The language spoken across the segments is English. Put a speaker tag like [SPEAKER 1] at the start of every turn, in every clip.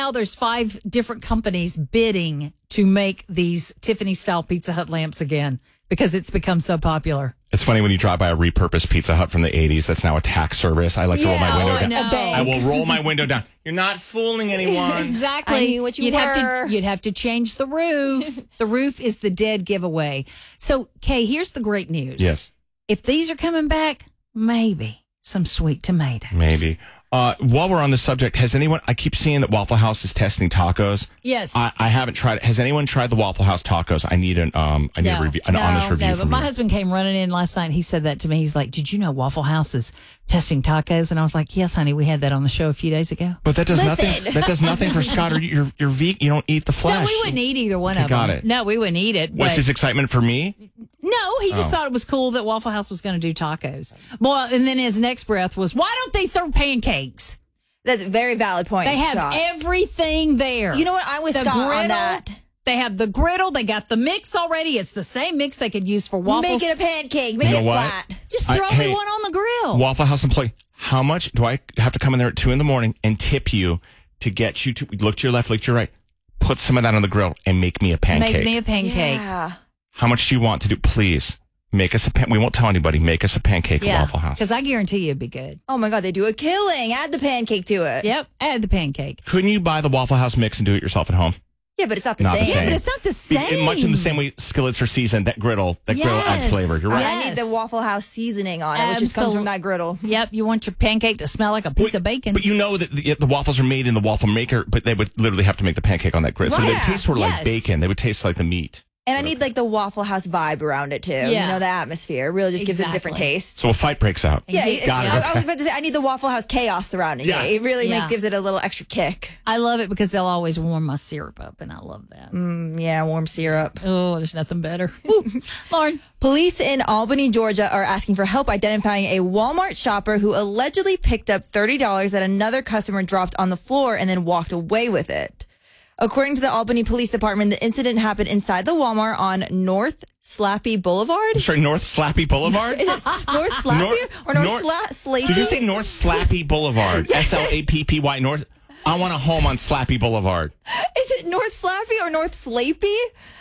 [SPEAKER 1] now there's 5 different companies bidding to make these Tiffany-style Pizza Hut lamps again because it's become so popular.
[SPEAKER 2] It's funny when you drive by a repurposed Pizza Hut from the 80s that's now a tax service. I like to roll my window down. I will roll my window down. You're not fooling anyone.
[SPEAKER 1] Exactly.
[SPEAKER 3] I knew what you'd
[SPEAKER 1] have to change the roof. The roof is the dead giveaway. So, Kay, here's the great news.
[SPEAKER 2] Yes.
[SPEAKER 1] If these are coming back, maybe some sweet tomatoes.
[SPEAKER 2] Maybe. While we're on the subject, has anyone, I keep seeing that Waffle House is testing tacos.
[SPEAKER 1] Yes.
[SPEAKER 2] I haven't tried it. Has anyone tried the Waffle House tacos? I need a review, an honest review
[SPEAKER 1] but
[SPEAKER 2] from
[SPEAKER 1] my
[SPEAKER 2] you.
[SPEAKER 1] husband came running in last night and he said that to me. He's like, did you know Waffle House is testing tacos? And I was like, yes, honey, we had that on the show a few days ago.
[SPEAKER 2] But that does nothing. That does nothing for Scott or you're vegan. You don't eat the flesh.
[SPEAKER 1] No, we wouldn't eat either one of them.
[SPEAKER 2] Got it.
[SPEAKER 1] No, we wouldn't eat it.
[SPEAKER 2] What's his excitement for me?
[SPEAKER 1] No, he just thought it was cool that Waffle House was going to do tacos. Well, and then his next breath was, why don't they serve pancakes?
[SPEAKER 3] That's a very valid point.
[SPEAKER 1] They have
[SPEAKER 3] Scott.
[SPEAKER 1] everything there.
[SPEAKER 3] You know what? I'm with Scott on that.
[SPEAKER 1] They have the griddle. They got the mix already. It's the same mix they could use for waffles.
[SPEAKER 3] Make it a pancake. Make it flat.
[SPEAKER 1] Just throw me one on the grill.
[SPEAKER 2] Waffle House employee, how much do I have to come in there at 2 a.m. and tip you to get you to look to your left, look to your right, put some of that on the grill and make me a pancake?
[SPEAKER 1] Make me a pancake.
[SPEAKER 3] Yeah.
[SPEAKER 2] How much do you want to do? Please make us a we won't tell anybody. Make us a pancake at Waffle House.
[SPEAKER 1] Because I guarantee you it'd be good.
[SPEAKER 3] Oh my God, they do a killing. Add the pancake to it.
[SPEAKER 1] Yep, add the pancake.
[SPEAKER 2] Couldn't you buy the Waffle House mix and do it yourself at home?
[SPEAKER 3] Yeah, but it's not the
[SPEAKER 2] Not
[SPEAKER 3] same.
[SPEAKER 2] the same.
[SPEAKER 1] Yeah, but it's not the same.
[SPEAKER 2] Much in the same way skillets are seasoned, that griddle adds flavor. You're right.
[SPEAKER 3] I need the Waffle House seasoning on it, which just comes from that griddle.
[SPEAKER 1] Yep, you want your pancake to smell like a piece of bacon.
[SPEAKER 2] But you know that the waffles are made in the waffle maker, but they would literally have to make the pancake on that griddle. So they would taste sort of like bacon. They would taste like the meat.
[SPEAKER 3] And I need like the Waffle House vibe around it too.
[SPEAKER 1] Yeah.
[SPEAKER 3] You know, the atmosphere. It really just gives it a different taste.
[SPEAKER 2] So a fight breaks out.
[SPEAKER 3] Yeah,
[SPEAKER 2] Got it.
[SPEAKER 3] I was about to say, I need the Waffle House chaos surrounding it. It really gives it a little extra kick.
[SPEAKER 1] I love it because they'll always warm my syrup up, and I love that.
[SPEAKER 3] Yeah, warm syrup.
[SPEAKER 1] Oh, there's nothing better. Ooh, Lauren.
[SPEAKER 3] Police in Albany, Georgia are asking for help identifying a Walmart shopper who allegedly picked up $30 that another customer dropped on the floor and then walked away with it. According to the Albany Police Department, the incident happened inside the Walmart on North Slappy Boulevard.
[SPEAKER 2] Sorry, North Slappy Boulevard?
[SPEAKER 3] Is it North Slappy or North Slappy?
[SPEAKER 2] Did you say North Slappy Boulevard? Slappy North. I want a home on Slappy Boulevard.
[SPEAKER 3] Is it North Slappy or North Slapy?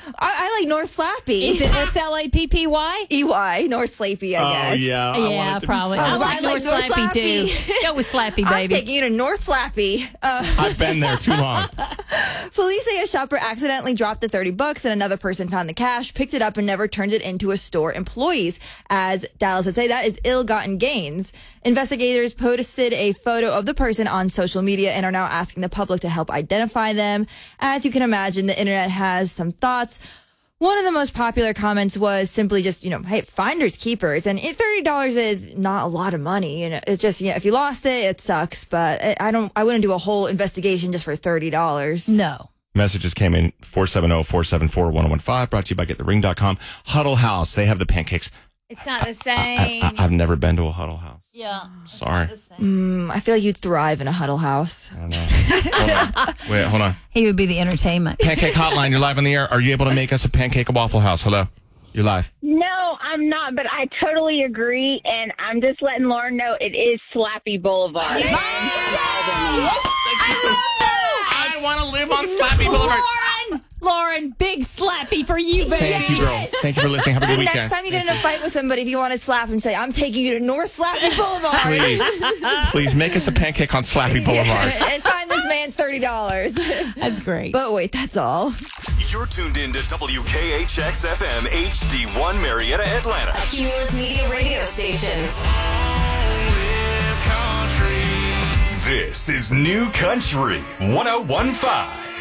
[SPEAKER 3] I like North Slappy.
[SPEAKER 1] Is it Slappy?
[SPEAKER 3] EY, North Slapy, I guess.
[SPEAKER 1] Yeah, probably. I like North Slappy too. Go with Slappy, baby.
[SPEAKER 3] I'm taking you to North Slappy.
[SPEAKER 2] I've been there too long.
[SPEAKER 3] Police say a shopper accidentally dropped the $30 and another person found the cash, picked it up, and never turned it into a store employee's. As Dallas would say, that is ill-gotten gains. Investigators posted a photo of the person on social media and are now asking the public to help identify them. As you can imagine, the internet has some thoughts. One of the most popular comments was simply just, hey, finders keepers. And $30 is not a lot of money. It's just, if you lost it, it sucks. But I wouldn't do a whole investigation just for $30.
[SPEAKER 1] No.
[SPEAKER 2] Messages came in 470-474-1015, brought to you by GetTheRing.com. Huddle House, they have the pancakes.
[SPEAKER 1] It's not the same.
[SPEAKER 2] I've never been to a Huddle House.
[SPEAKER 1] Yeah.
[SPEAKER 2] Sorry.
[SPEAKER 3] I feel like you'd thrive in a Huddle House.
[SPEAKER 2] I don't know. Hold on.
[SPEAKER 1] He would be the entertainment.
[SPEAKER 2] Pancake Hotline, you're live on the air. Are you able to make us a pancake at Waffle House? Hello? You're live.
[SPEAKER 4] No, I'm not, but I totally agree, and I'm just letting Lauren know it is Slappy Boulevard.
[SPEAKER 2] I want to live on Slappy Boulevard.
[SPEAKER 1] Lauren, big Slappy for you, baby.
[SPEAKER 2] Thank you, girl. Thank you for listening. Have a good weekend.
[SPEAKER 3] Next time you get in a fight with somebody, if you want to slap him, say, I'm taking you to North Slappy Boulevard.
[SPEAKER 2] Please make us a pancake on Slappy Boulevard.
[SPEAKER 3] And find this man's $30.
[SPEAKER 1] That's great.
[SPEAKER 3] But wait, that's all.
[SPEAKER 5] You're tuned in to WKHX-FM HD1 Marietta, Atlanta.
[SPEAKER 6] A Cumulus Media radio station.
[SPEAKER 5] This is New Country 1015.